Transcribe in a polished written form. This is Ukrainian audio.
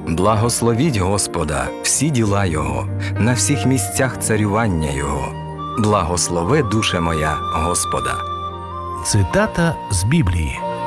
Благословіть Господа всі діла Його, на всіх місцях царювання Його. Благослови, душе моя, Господа. Цитата з Біблії.